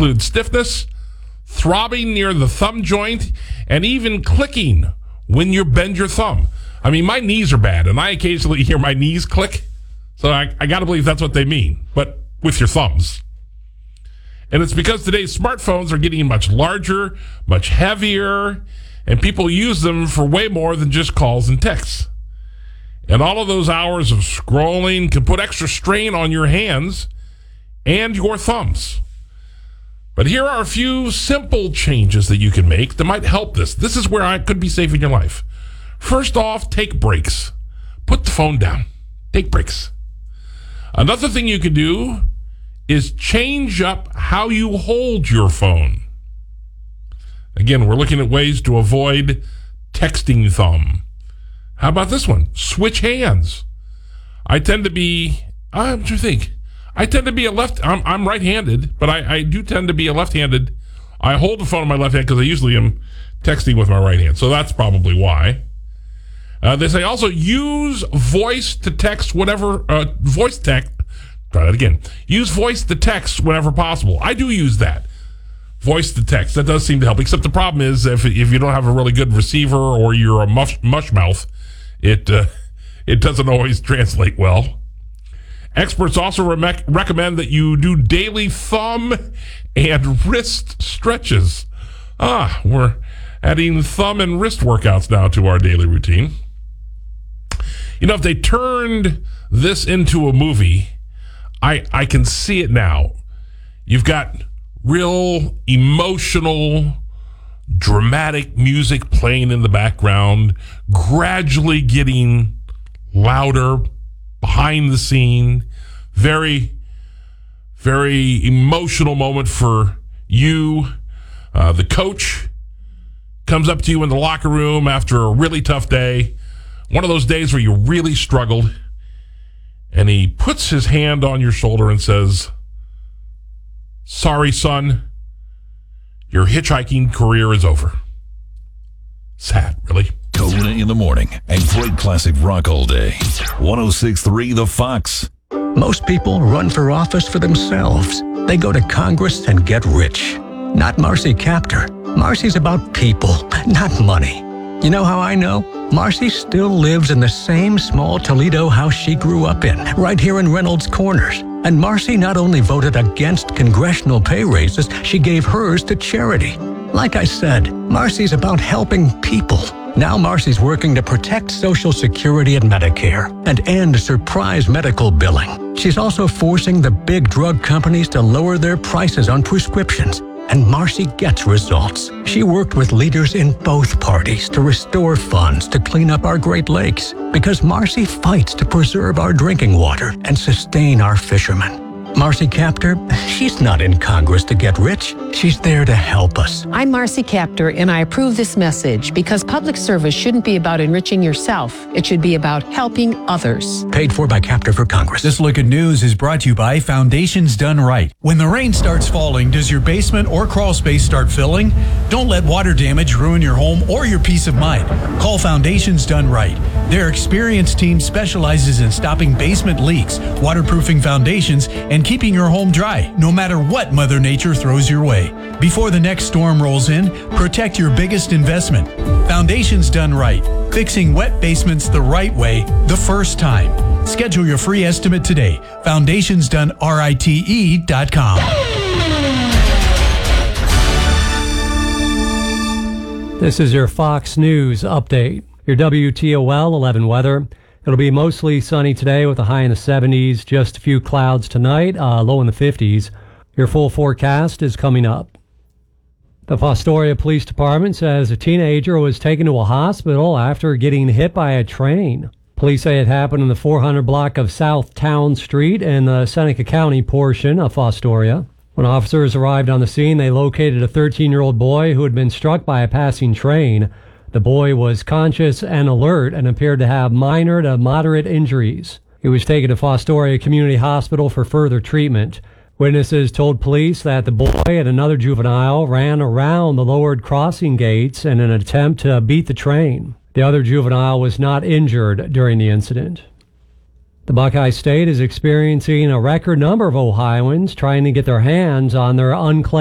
include stiffness, throbbing near the thumb joint, and even clicking when you bend your thumb. I mean, my knees are bad, and I occasionally hear my knees click. So I got to believe that's what they mean, but with your thumbs. And it's because today's smartphones are getting much larger, much heavier, and people use them for way more than just calls and texts. And all of those hours of scrolling can put extra strain on your hands and your thumbs. But here are a few simple changes that you can make that might help this. This is where I could be saving your life. First off, take breaks. Put the phone down. Take breaks. Another thing you can do is change up how you hold your phone. Again, we're looking at ways to avoid texting thumb. How about this one? Switch hands. I'm right-handed, but I do tend to be a left-handed. I hold the phone in my left hand because I usually am texting with my right hand. So that's probably why. They say also use voice to text whenever, Use voice to text whenever possible. I do use that. Voice to text. That does seem to help. Except the problem is if you don't have a really good receiver or you're a mush mouth, it doesn't always translate well. Experts also recommend that you do daily thumb and wrist stretches. We're adding thumb and wrist workouts now to our daily routine. You know, if they turned this into a movie, I can see it now. You've got real emotional, dramatic music playing in the background, gradually getting louder behind the scene. Very, very emotional moment for you. The coach comes up to you in the locker room after a really tough day. One of those days where you really struggled. And he puts his hand on your shoulder and says, "Sorry, son. Your hitchhiking career is over." Sad, really. Kona in the morning and great classic rock all day. 106.3 The Fox. Most people run for office for themselves. They go to Congress and get rich. Not Marcy Kaptur. Marcy's about people, not money. You know how I know? Marcy still lives in the same small Toledo house she grew up in, right here in Reynolds Corners. And Marcy not only voted against congressional pay raises, she gave hers to charity. Like I said, Marcy's about helping people. Now Marcy's working to protect Social Security and Medicare and end surprise medical billing. She's also forcing the big drug companies to lower their prices on prescriptions. And Marcy gets results. She worked with leaders in both parties to restore funds to clean up our Great Lakes because Marcy fights to preserve our drinking water and sustain our fishermen. Marcy Kaptur, she's not in Congress to get rich. She's there to help us. I'm Marcy Kaptur, and I approve this message because public service shouldn't be about enriching yourself. It should be about helping others. Paid for by Kaptur for Congress. This Look at News is brought to you by Foundations Done Right. When the rain starts falling, does your basement or crawl space start filling? Don't let water damage ruin your home or your peace of mind. Call Foundations Done Right. Their experienced team specializes in stopping basement leaks, waterproofing foundations, and keeping your home dry, no matter what Mother Nature throws your way. Before the next storm rolls in, protect your biggest investment. Foundations Done Right. Fixing wet basements the right way, the first time. Schedule your free estimate today. FoundationsDoneRite.com. This is your Fox News update. Your WTOL 11 weather. It'll be mostly sunny today with a high in the 70s, just a few clouds tonight, low in the 50s. Your full forecast is coming up. The Fostoria Police Department says a teenager was taken to a hospital after getting hit by a train. Police say it happened in the 400 block of South Town Street in the Seneca County portion of Fostoria. When officers arrived on the scene, they located a 13-year-old boy who had been struck by a passing train. The boy was conscious and alert and appeared to have minor to moderate injuries. He was taken to Fostoria Community Hospital for further treatment. Witnesses told police that the boy and another juvenile ran around the lowered crossing gates in an attempt to beat the train. The other juvenile was not injured during the incident. The Buckeye State is experiencing a record number of Ohioans trying to get their hands on their unclaimed